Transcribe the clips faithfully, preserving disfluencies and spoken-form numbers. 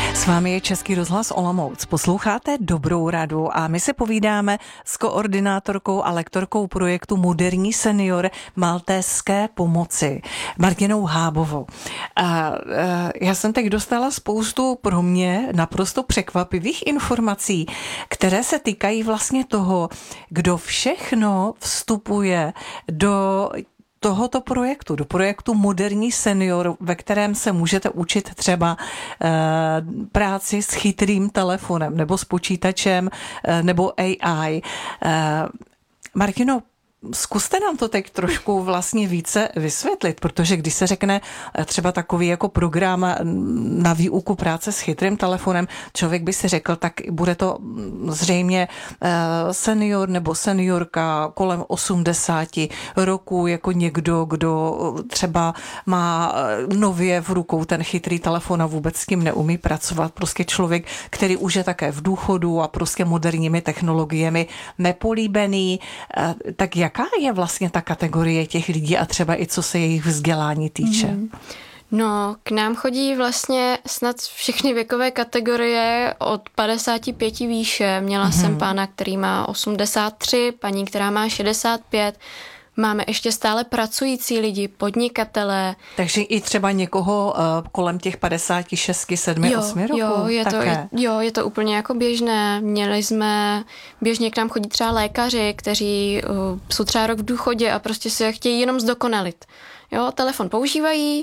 S vámi je Český rozhlas Olomouc. Posloucháte Dobrou radu a my se povídáme s koordinátorkou a lektorkou projektu Moderní senior Maltéské pomoci, Martinou Hábovou. A já jsem teď dostala spoustu pro mě naprosto překvapivých informací, které se týkají vlastně toho, kdo všechno vstupuje do tohoto projektu, do projektu Moderní senior, ve kterém se můžete učit třeba e, práci s chytrým telefonem nebo s počítačem e, nebo A I. E, Martino, zkuste nám to teď trošku vlastně více vysvětlit, protože když se řekne třeba takový jako program na výuku práce s chytrým telefonem, člověk by si řekl, tak bude to zřejmě senior nebo seniorka kolem osmdesáti roků, jako někdo, kdo třeba má nově v rukou ten chytrý telefon a vůbec s tím neumí pracovat. Prostě člověk, který už je také v důchodu a prostě moderními technologiemi nepolíbený, tak jak jaká je vlastně ta kategorie těch lidí a třeba i co se jejich vzdělání týče? Mm. No, k nám chodí vlastně snad všechny věkové kategorie od padesáti pěti výše. Měla mm. jsem pána, který má osmdesát tři, paní, která má šedesát pět. Máme ještě stále pracující lidi, podnikatelé. Takže i třeba někoho uh, kolem těch padesáti šesti, sedmi, osmi roků? Jo, je to, je, jo, je to úplně jako běžné. Měli jsme, běžně k nám chodí třeba lékaři, kteří uh, jsou třeba rok v důchodě a prostě si chtějí jenom zdokonalit. Jo, telefon používají,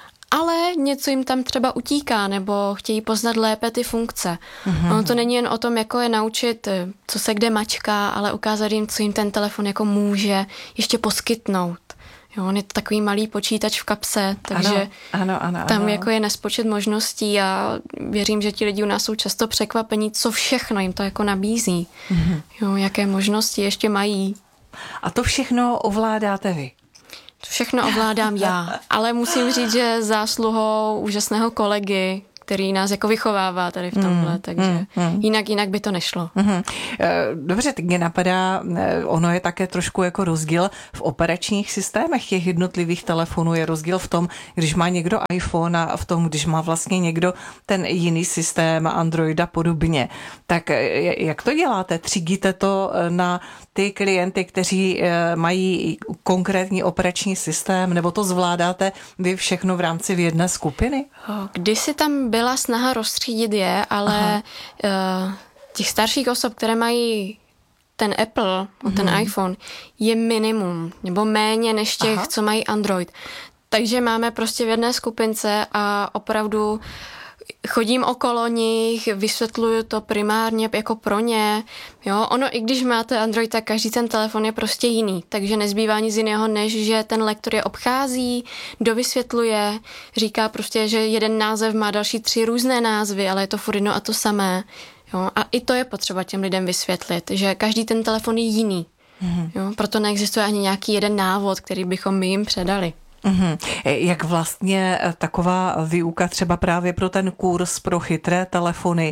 ale něco jim tam třeba utíká, nebo chtějí poznat lépe ty funkce. Mm-hmm. Ono to není jen o tom, jako je naučit, co se kde mačká, ale ukázat jim, co jim ten telefon jako může ještě poskytnout. Jo, on je to takový malý počítač v kapse, takže ano, ano, ano, tam ano. jako je nespočet možností a věřím, že ti lidi u nás jsou často překvapení, co všechno jim to jako nabízí. Mm-hmm. Jo, jaké možnosti ještě mají. A to všechno ovládáte vy? To všechno ovládám já, ale musím říct, že zásluhou úžasného kolegy, který nás jako vychovává tady v tomhle, mm, takže mm, mm. jinak jinak by to nešlo. Mm. Dobře, teď mě napadá, ono je také trošku jako rozdíl v operačních systémech těch jednotlivých telefonů, je rozdíl v tom, když má někdo iPhone a v tom, když má vlastně někdo ten jiný systém, Android a podobně. Tak jak to děláte? Třídíte to na ty klienty, kteří mají konkrétní operační systém, nebo to zvládáte vy všechno v rámci v jedné skupiny? Kdysi tam byla snaha rozstřídit je, ale uh, těch starších osob, které mají ten Apple, mm. ten iPhone, je minimum, nebo méně než těch, Aha. co mají Android. Takže máme prostě v jedné skupince a opravdu chodím okolo nich, vysvětluju to primárně jako pro ně. Jo, ono, i když máte Android, tak každý ten telefon je prostě jiný, takže nezbývá nic jiného, než že ten lektor je obchází, dovysvětluje, říká prostě, že jeden název má další tři různé názvy, ale je to furt jedno a to samé. Jo, a i to je potřeba těm lidem vysvětlit, že každý ten telefon je jiný. Mm-hmm. Jo, proto neexistuje ani nějaký jeden návod, který bychom my jim předali. Uhum. Jak vlastně taková výuka třeba právě pro ten kurz pro chytré telefony,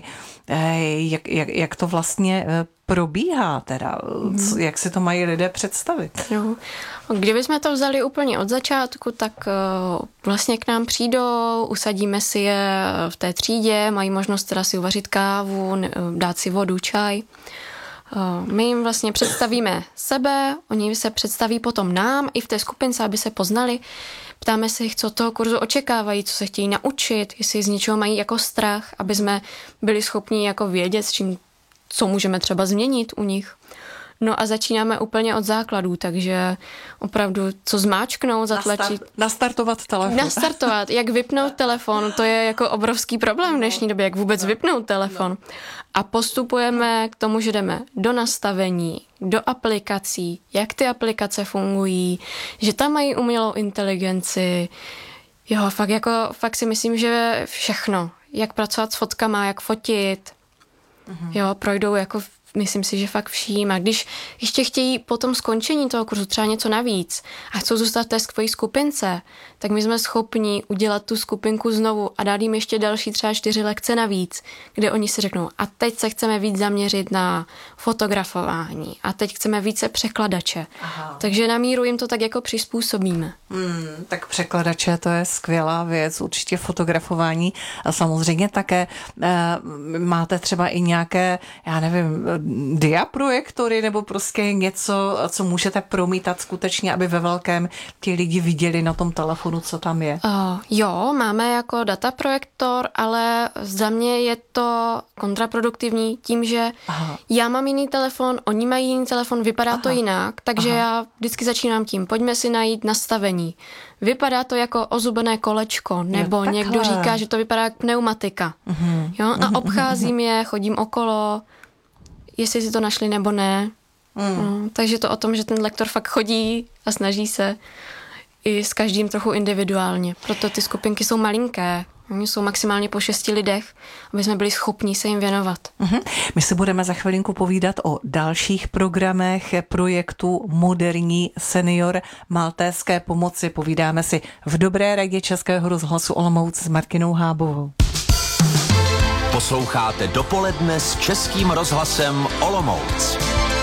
jak, jak, jak to vlastně probíhá teda, co, jak si to mají lidé představit? Jo. Kdybychom to vzali úplně od začátku, tak vlastně k nám přijdou, usadíme si je v té třídě, mají možnost teda si uvařit kávu, dát si vodu, čaj. My jim vlastně představíme sebe, oni se představí potom nám i v té skupince, aby se poznali. Ptáme se jich, co toho kurzu očekávají, co se chtějí naučit, jestli z něčeho mají jako strach, aby jsme byli schopni jako vědět, s čím, co můžeme třeba změnit u nich. No a začínáme úplně od základů, takže opravdu co zmáčknout, zatlačit. Nastart, nastartovat telefon. Nastartovat, jak vypnout telefon, to je jako obrovský problém v dnešní době, jak vůbec vypnout telefon. A postupujeme k tomu, že jdeme do nastavení, do aplikací, jak ty aplikace fungují, že tam mají umělou inteligenci. Jo, fakt jako, fakt si myslím, že všechno. Jak pracovat s fotkama, jak fotit. Mhm. Jo, projdou jako myslím si, že fakt vším. A když ještě chtějí po tom skončení toho kurzu třeba něco navíc a chcou zůstat v té svojí skupince, tak my jsme schopni udělat tu skupinku znovu a dát jim ještě další třeba čtyři lekce navíc, kde oni si řeknou, a teď se chceme víc zaměřit na fotografování a teď chceme více překladače. Aha. Takže na míru jim to tak jako přizpůsobíme. Hmm, tak překladače, to je skvělá věc, určitě fotografování a samozřejmě také e, máte třeba i nějaké, já nevím, diaprojektory nebo prostě něco, co můžete promítat skutečně, aby ve velkém ti lidi viděli na tom telefonu, co tam je. Uh, jo, máme jako dataprojektor, ale za mě je to kontraproduktivní tím, že Aha. já mám jiný telefon, oni mají jiný telefon, vypadá Aha. to jinak, takže Aha. já vždycky začínám tím, pojďme si najít nastavení. Vypadá to jako ozubené kolečko, nebo jo, někdo říká, že to vypadá jako pneumatika. Uh-huh. Jo? A obcházím je, chodím okolo, jestli si to našli nebo ne. Uh-huh. No, takže to o tom, že ten lektor fakt chodí a snaží se i s každým trochu individuálně. Proto ty skupinky jsou malinké. Oni jsou maximálně po šesti lidech, aby jsme byli schopni se jim věnovat. Uhum. My si budeme za chvilinku povídat o dalších programech projektu Moderní senior Maltéské pomoci. Povídáme si v Dobré radě Českého rozhlasu Olomouc s Martinou Hábovou. Posloucháte Dopoledne s Českým rozhlasem Olomouc.